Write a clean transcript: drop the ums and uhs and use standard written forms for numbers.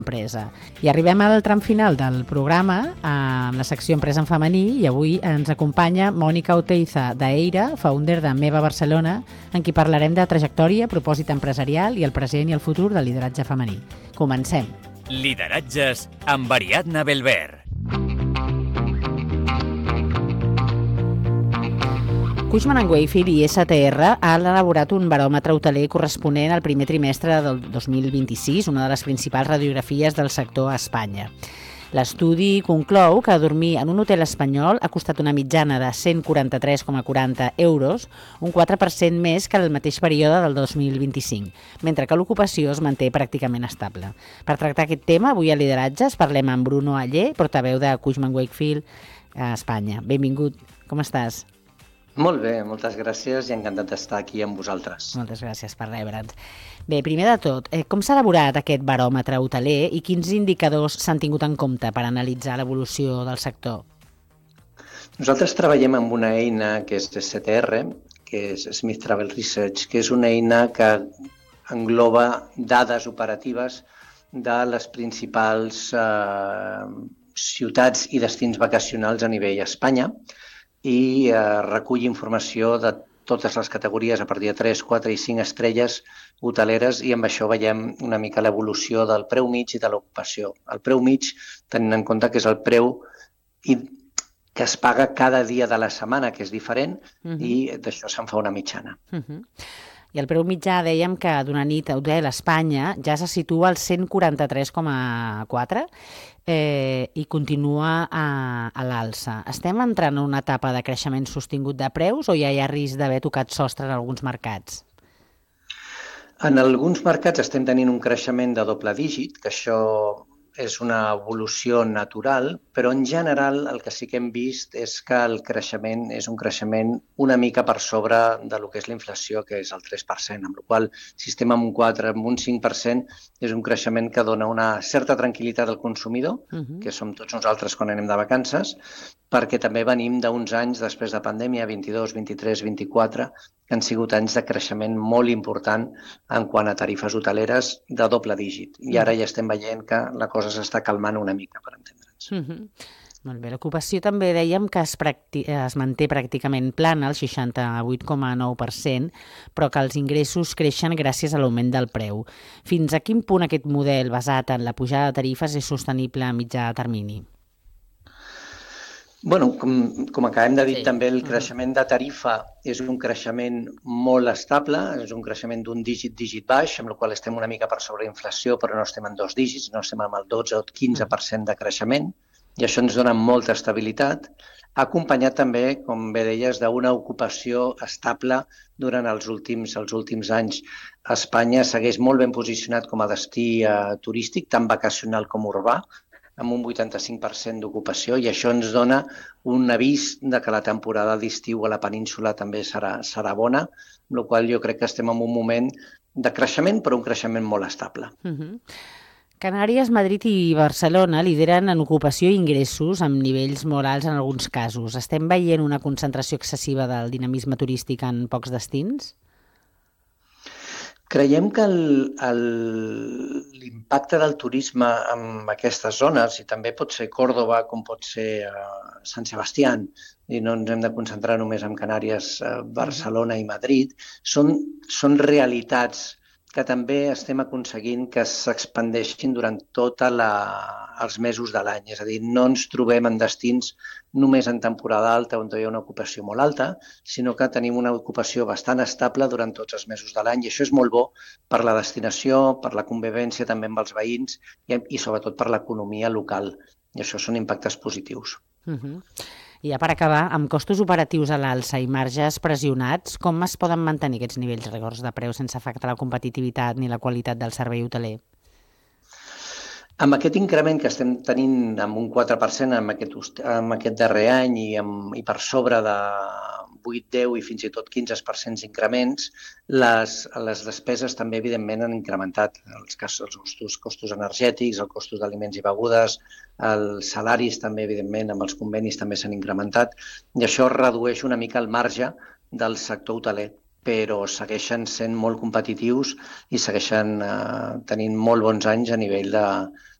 empresa. I arribem al tram final del programa amb la secció Empresa en femení i avui ens acompanya Mònica Oteiza d'Eira, founder de Meva Barcelona, en qui parlarem de trajectòria, propòsit empresarial i el present i el futur del lideratge femení. Comencem. Lideratges amb Ariadna Belver. Cushman & Wakefield i STR han elaborat un baròmetre hoteler corresponent al primer trimestre del 2026, una de les principals radiografies del sector a Espanya. L'estudi conclou que dormir en un hotel espanyol ha costat una mitjana de 143,40 euros, un 4% més que el mateix període del 2025, mentre que l'ocupació es manté pràcticament estable. Per tractar aquest tema, avui a Lideratges parlem amb Bruno Aller, portaveu de Cushman & Wakefield a Espanya. Benvingut, com estàs? Molt bé, moltes gràcies i encantat d'estar aquí amb vosaltres. Moltes gràcies per rebre'ns. Bé, primer de tot, com s'ha elaborat aquest baròmetre hoteler i quins indicadors s'han tingut en compte per analitzar l'evolució del sector? Nosaltres treballem amb una eina que és STR, que és Smith Travel Research, que és una eina que engloba dades operatives de les principals ciutats i destins vacacionals a nivell Espanya, i recull informació de totes les categories a partir de 3, 4 i 5 estrelles hoteleres i amb això veiem una mica l'evolució del preu mig i de l'ocupació. El preu mig, tenint en compte que és el preu que es paga cada dia de la setmana, que és diferent, i d'això se'n fa una mitjana. I el preu mitjà dèiem que d'una nit a hotel a Espanya ja se situa al 143,4 i continua a l'alça. Estem entrant en una etapa de creixement sostingut de preus o ja hi ha risc d'haver tocat sostre en alguns mercats? En alguns mercats estem tenint un creixement de doble dígit, que això és una evolució natural, però en general el que sí que hem vist és que el creixement és un creixement una mica per sobre de lo que és la inflació, que és el 3%, amb la qual si estem en un 4, en un 5%, és un creixement que dona una certa tranquil·litat al consumidor, que som tots nosaltres quan anem de vacances, perquè també venim d'uns anys després de pandèmia, 22, 23, 24, que han sigut anys de creixement molt important en quant a tarifes hoteleres de doble dígit. I ara ja estem veient que la cosa s'està calmant una mica, per entendre'ns. Molt bé, l'ocupació també dèiem que es manté pràcticament plana, al 68,9%, però que els ingressos creixen gràcies a l'augment del preu. Fins a quin punt aquest model basat en la pujada de tarifes és sostenible a mitjà termini? Bueno, com acabem de dir també, el creixement de tarifa és un creixement molt estable, és un creixement d'un dígit baix, amb el qual estem una mica per sobre inflació, però no estem en 2 dígits, no estem amb el 12 o 15% de creixement, i això ens dona molta estabilitat, acompanyat també, com bé deies, d'una ocupació estable durant els últims anys. Espanya segueix molt ben posicionat com a destí turístic, tant vacacional com urbà, amb un 85% d'ocupació, i això ens dona un avís de que la temporada d'estiu a la península també serà bona, amb la qual jo crec que estem en un moment de creixement, però un creixement molt estable. Canàries, Madrid i Barcelona lideren en ocupació i ingressos amb nivells molt alts en alguns casos. Estem veient una concentració excessiva del dinamisme turístic en pocs destins? Creiem que l'impacte del turisme en aquestes zones, i també pot ser Còrdova com pot ser Sant Sebastián, i no ens hem de concentrar només en Canàries, Barcelona i Madrid, són realitats que també estem aconseguint que s'expandeixin durant tots els mesos de l'any. És a dir, no ens trobem en destins només en temporada alta on hi ha una ocupació molt alta, sinó que tenim una ocupació bastant estable durant tots els mesos de l'any, i això és molt bo per la destinació, per la convivència també amb els veïns i sobretot per l'economia local. I això són impactes positius. I ja per acabar, amb costos operatius a l'alça i marges pressionats, com es poden mantenir aquests nivells records de preu sense afectar la competitivitat ni la qualitat del servei hoteler? Amb aquest increment que estem tenint amb un 4% amb aquest darrer any i per sobre de 8, 10 i fins i tot 15% increments, les despeses també evidentment han incrementat. Els costos energètics, els costos d'aliments i begudes, els salaris també evidentment amb els convenis també s'han incrementat, i això redueix una mica el marge del sector hoteler. però segueixen sent molt competitius i segueixen tenint molt bons anys a nivell